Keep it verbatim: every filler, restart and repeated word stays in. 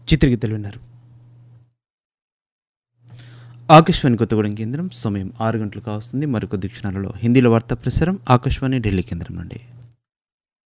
చిత్రగీతలు విన్నారు. ఆకాశవాణి కొత్తగూడెం కేంద్రం సమయం ఆరు గంటలకు వస్తుంది. మరికొద్ది క్షణాలలో హిందీలో వార్తా ప్రసారం ఆకాశవాణి ఢిల్లీ కేంద్రం నుండి.